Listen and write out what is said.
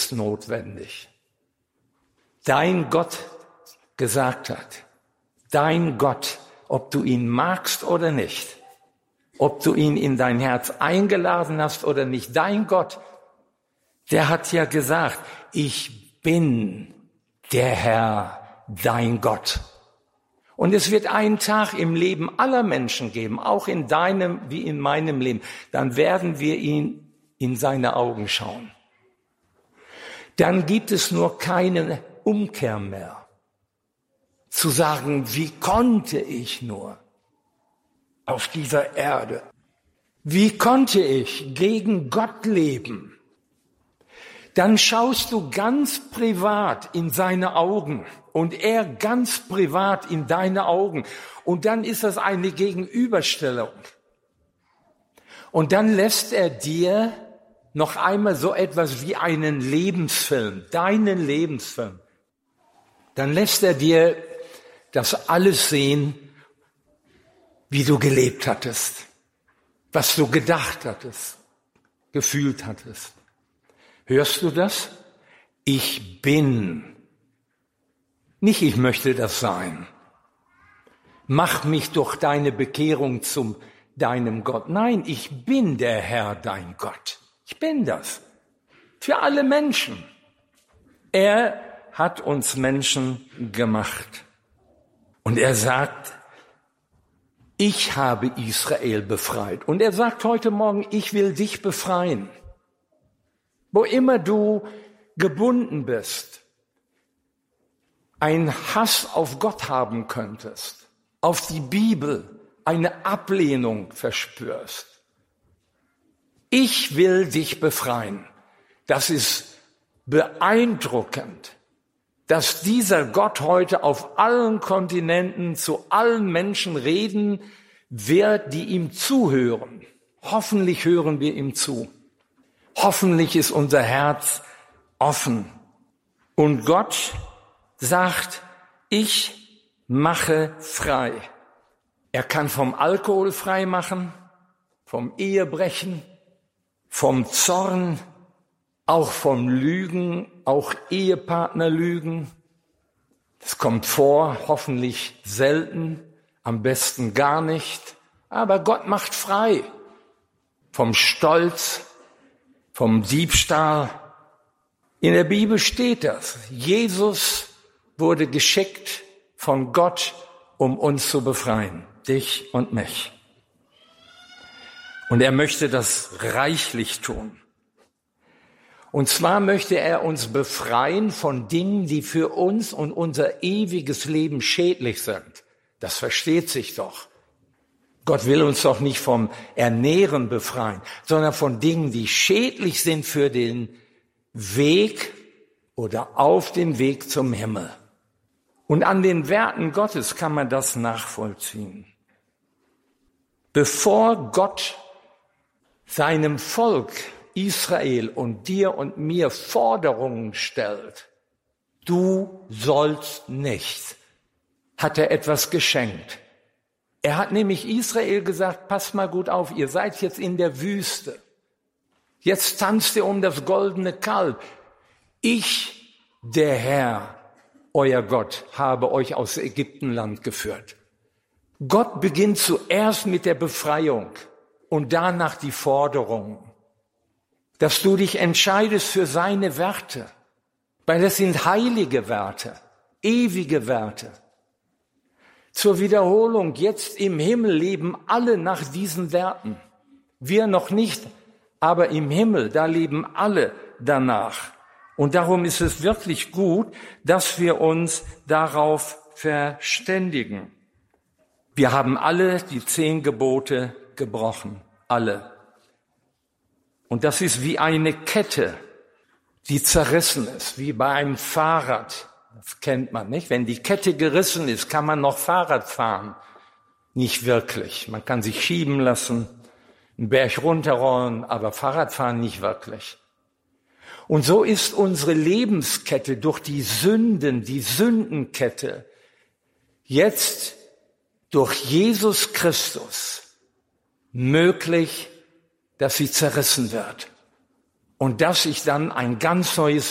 lebensnotwendig. Dein Gott gesagt hat, dein Gott, ob du ihn magst oder nicht, ob du ihn in dein Herz eingeladen hast oder nicht, dein Gott, der hat ja gesagt, ich bin der Herr, dein Gott. Und es wird einen Tag im Leben aller Menschen geben, auch in deinem wie in meinem Leben, dann werden wir ihn in seine Augen schauen. Dann gibt es nur keine Umkehr mehr. Zu sagen, wie konnte ich nur auf dieser Erde? Wie konnte ich gegen Gott leben? Dann schaust du ganz privat in seine Augen und er ganz privat in deine Augen. Und dann ist das eine Gegenüberstellung. Und dann lässt er dir noch einmal so etwas wie einen Lebensfilm, deinen Lebensfilm. Dann lässt er dir das alles sehen, wie du gelebt hattest, was du gedacht hattest, gefühlt hattest. Hörst du das? Ich bin. Nicht ich möchte das sein. Mach mich durch deine Bekehrung zum deinem Gott. Nein, ich bin der Herr, dein Gott. Ich bin das. Für alle Menschen. Er hat uns Menschen gemacht. Und er sagt, ich habe Israel befreit. Und er sagt heute Morgen, ich will dich befreien. Wo immer du gebunden bist, einen Hass auf Gott haben könntest, auf die Bibel, eine Ablehnung verspürst. Ich will dich befreien. Das ist beeindruckend, dass dieser Gott heute auf allen Kontinenten zu allen Menschen reden wird, die ihm zuhören. Hoffentlich hören wir ihm zu. Hoffentlich ist unser Herz offen. Und Gott sagt, ich mache frei. Er kann vom Alkohol frei machen, vom Ehebrechen, vom Zorn, auch vom Lügen, auch Ehepartnerlügen. Das kommt vor, hoffentlich selten, am besten gar nicht. Aber Gott macht frei vom Stolz, vom Diebstahl. In der Bibel steht das. Jesus wurde geschickt von Gott, um uns zu befreien, dich und mich. Und er möchte das reichlich tun. Und zwar möchte er uns befreien von Dingen, die für uns und unser ewiges Leben schädlich sind. Das versteht sich doch. Gott will uns doch nicht vom Ernähren befreien, sondern von Dingen, die schädlich sind für den Weg oder auf dem Weg zum Himmel. Und an den Werken Gottes kann man das nachvollziehen. Bevor Gott seinem Volk Israel und dir und mir Forderungen stellt, du sollst nicht, hat er etwas geschenkt. Er hat nämlich Israel gesagt, passt mal gut auf, ihr seid jetzt in der Wüste. Jetzt tanzt ihr um das goldene Kalb. Ich, der Herr, euer Gott, habe euch aus Ägyptenland geführt. Gott beginnt zuerst mit der Befreiung und danach die Forderung, dass du dich entscheidest für seine Werte, weil es sind heilige Werte, ewige Werte. Zur Wiederholung, jetzt im Himmel leben alle nach diesen Werten. Wir noch nicht, aber im Himmel, da leben alle danach. Und darum ist es wirklich gut, dass wir uns darauf verständigen. Wir haben alle die 10 Gebote gebrochen, alle. Und das ist wie eine Kette, die zerrissen ist, wie bei einem Fahrrad. Das kennt man, nicht? Wenn die Kette gerissen ist, kann man noch Fahrrad fahren. Nicht wirklich. Man kann sich schieben lassen, einen Berg runterrollen, aber Fahrradfahren nicht wirklich. Und so ist unsere Lebenskette durch die Sünden, die Sündenkette, jetzt durch Jesus Christus möglich, dass sie zerrissen wird. Und dass ich dann ein ganz neues